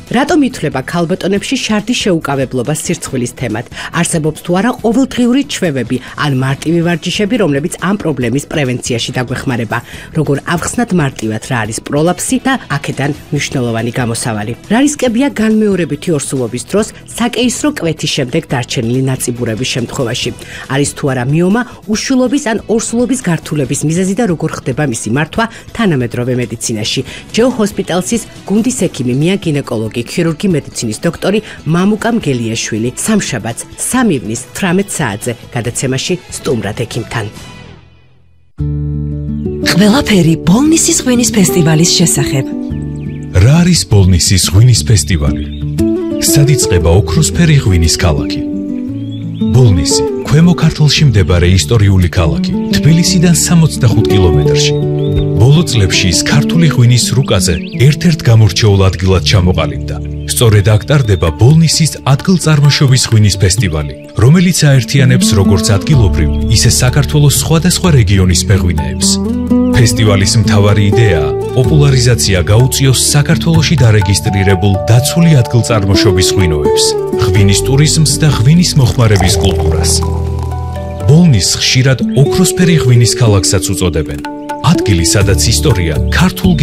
რატომ ითვლება ქალბატონებში შარდის შეუკავებლობა სირცხვილის თემად? არსებობს თუ არა ყოველდღიური ჩვევები ან მარტივი ვარჯიშები, რომლებიც ამ პრობლემის პრევენციაში დაგვეხმარება? როგორ ავხსნათ მარტივად რა არის პროლაფსი და აქედან მნიშვნელოვანი გამოსავალი? რა რისკებია განმეორებითი ორსულობის დროს საკეისრო კვეთის შემდეგ დარჩენილი ნაწიბურების შემთხვევაში? არის თუ არა მიომა უშვილობის ან ორსულობის გართულების მიზეზი და როგორ ხდება მისი მართვა თანამედროვე მედიცინაში? ჯო ჰოსპიტალსის გუნდის ექიმი, მია გინეკოლოგი, ქირურგი, მედიცინის დოქტორი მამუკა მგელიაშვილი სამშაბათს 3 ივნის 18 საათზე გადაცემაში სტუმრად ექიმთან. ყველაფერი ბოლნისის ღვინის ფესტივალის შესახებ. რა არის ბოლნისის ღვინის ფესტივალი? სად იწყება ოქროსფერი ღვინის ქალაქი? ბოლნისი ქვემო ქართლში მდებარე ისტორიული ქალაქი, თბილისიდან 65 კილომეტრში. ბოლო წლებში ის ქართული ღვინის რუკაზე ერთ-ერთ გამორჩეულ ადგილად ჩამოყალიბდა. სწორედ აქ ტარდება ბოლნისის ადგილწარმოშობის ღვინის ფესტივალი, რომელიც აერთიანებს როგორც ადგილობრივ, ისე საქართველოს სხვადასხვა რეგიონის მეღვინეებს. ფესტივალის მთავარი იდეაა პოპულარიზაცია გაუწიოს საქართველოში დარეგისტრირებულ დაცული ადგილწარმოშობის ღვინოებს, ღვინის ტურიზმს და ღვინის მოხმარების კულტურას. ბოლნისს ხშირად ოქროსფერი ღვინის ქალაქსაც უწოდებენ. ადგილი, სადაც ისტორია ქართულ